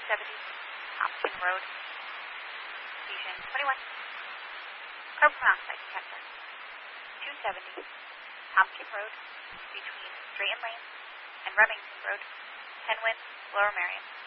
270 Hopkins Road, Station 21. Carbon monoxide detector. 270 Hopkins Road, between Drayton Lane and Remington Road, Penwyn, Lower Merion.